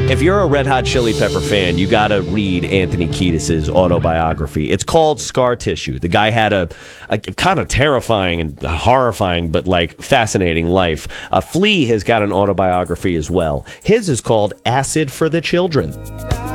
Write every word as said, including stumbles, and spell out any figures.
If you're a Red Hot Chili Pepper fan, you got to read Anthony Kiedis' autobiography. It's called Scar Tissue. The guy had a, a kind of terrifying and horrifying, but like fascinating life. Uh, Flea has got an autobiography as well. His is called Acid for the Children.